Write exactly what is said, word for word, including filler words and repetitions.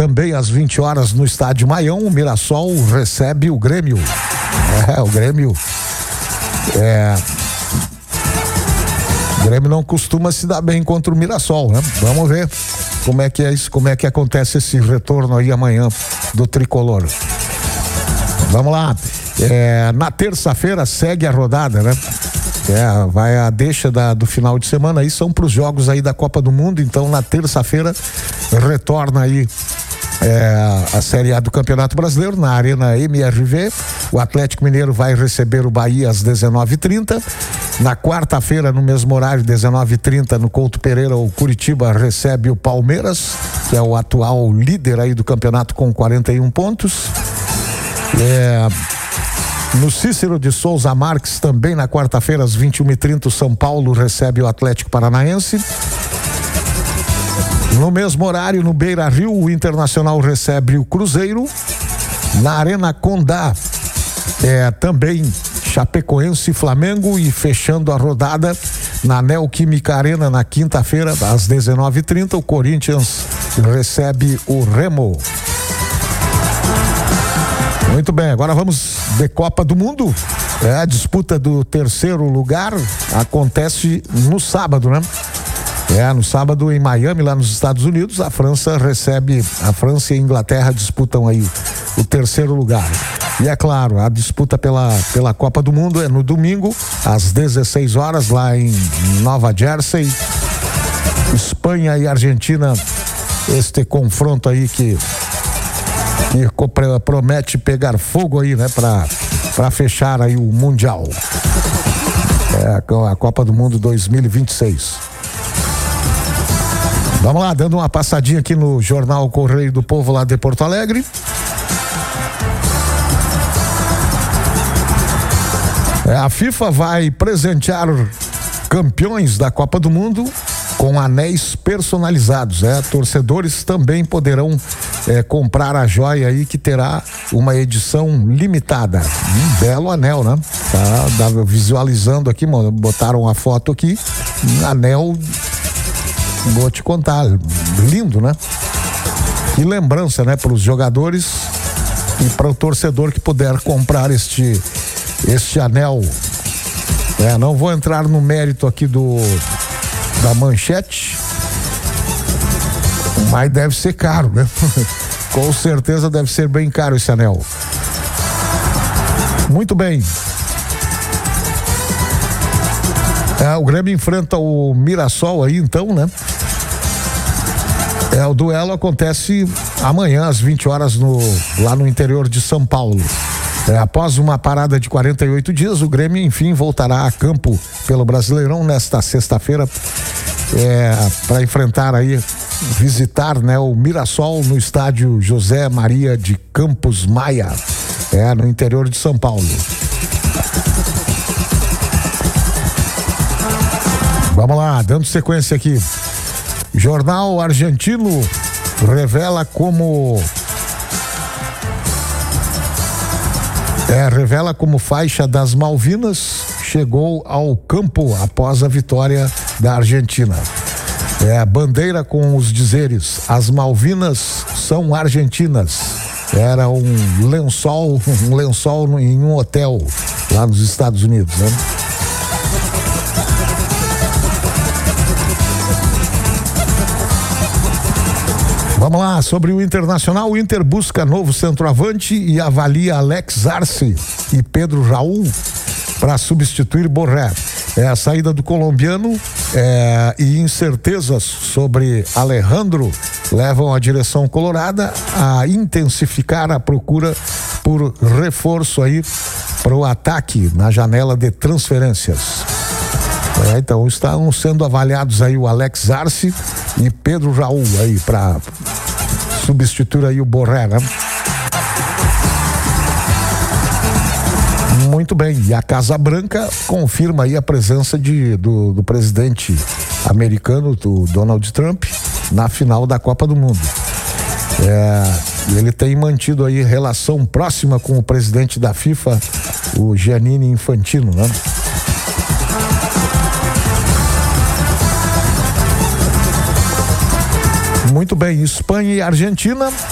também às vinte horas no estádio Maião, o Mirassol recebe o Grêmio. É, o Grêmio. É. O Grêmio não costuma se dar bem contra o Mirassol, né? Vamos ver como é que é isso, como é que acontece esse retorno aí amanhã do tricolor. Vamos lá. É, na terça-feira segue a rodada, né? É, vai a deixa da, do final de semana aí, são para os jogos aí da Copa do Mundo, então na terça-feira retorna aí é, a Série A do Campeonato Brasileiro na Arena M R V. O Atlético Mineiro vai receber o Bahia às dezenove e trinta. Na quarta-feira, no mesmo horário, dezenove e trinta, no Couto Pereira, o Curitiba recebe o Palmeiras, que é o atual líder aí do campeonato com quarenta e um pontos. É, no Cícero de Souza Marques, também na quarta-feira, às vinte e uma e trinta, o São Paulo recebe o Atlético Paranaense. No mesmo horário, no Beira Rio, o Internacional recebe o Cruzeiro. Na Arena Condá, é, também Chapecoense e Flamengo, e fechando a rodada na Neoquímica Arena na quinta-feira, às dezenove e trinta, o Corinthians recebe o Remo. Muito bem, agora vamos de Copa do Mundo. É, a disputa do terceiro lugar acontece no sábado, né? É, no sábado em Miami, lá nos Estados Unidos, a França recebe, a França e a Inglaterra disputam aí o terceiro lugar. E é claro, a disputa pela, pela Copa do Mundo é no domingo, às dezesseis horas, lá em Nova Jersey. Espanha e Argentina, este confronto aí que, que promete pegar fogo aí, né, pra, pra fechar aí o Mundial. É, a Copa do Mundo dois mil e vinte e seis. Vamos lá, dando uma passadinha aqui no Jornal Correio do Povo lá de Porto Alegre. É, a FIFA vai presentear campeões da Copa do Mundo com anéis personalizados. É, torcedores também poderão é, comprar a joia aí, que terá uma edição limitada. Um belo anel, né? Tá, tá visualizando aqui, mano, botaram a foto aqui, um anel. Vou te contar, lindo, né? Que lembrança, né, para os jogadores e para o torcedor que puder comprar este este anel. É, não vou entrar no mérito aqui do da manchete, mas deve ser caro, né? Com certeza deve ser bem caro esse anel. Muito bem. É, o Grêmio enfrenta o Mirassol aí, então, né? É, o duelo acontece amanhã às vinte horas no, lá no interior de São Paulo. É, após uma parada de quarenta e oito dias, o Grêmio enfim voltará a campo pelo Brasileirão nesta sexta-feira, é, para enfrentar aí, visitar, né, o Mirassol no estádio José Maria de Campos Maia, é, no interior de São Paulo. Vamos lá, dando sequência aqui. Jornal argentino revela como é, revela como faixa das Malvinas chegou ao campo após a vitória da Argentina. É, a bandeira com os dizeres: as Malvinas são argentinas. Era um lençol, um lençol em um hotel lá nos Estados Unidos, né? Vamos lá, sobre o Internacional. O Inter busca novo centroavante e avalia Alex Arce e Pedro Raul para substituir Borré. É, a saída do colombiano é, e incertezas sobre Alejandro levam a direção colorada a intensificar a procura por reforço aí para o ataque na janela de transferências. É, então estão sendo avaliados aí o Alex Arce e Pedro Raul aí para substituir aí o Borré, né? Muito bem, e a Casa Branca confirma aí a presença de, do, do presidente americano, do Donald Trump, na final da Copa do Mundo. É, ele tem mantido aí relação próxima com o presidente da FIFA, o Gianni Infantino, né? Muito bem, Espanha e Argentina